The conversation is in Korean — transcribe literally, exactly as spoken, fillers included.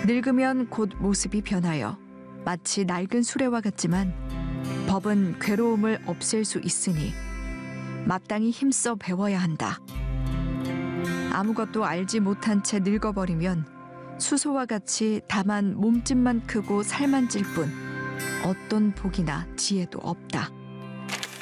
늙으면 곧 모습이 변하여 마치 낡은 수레와 같지만 법은 괴로움을 없앨 수 있으니 마땅히 힘써 배워야 한다. 아무것도 알지 못한 채 늙어버리면 수소와 같이 다만 몸집만 크고 살만 찔 뿐 어떤 복이나 지혜도 없다.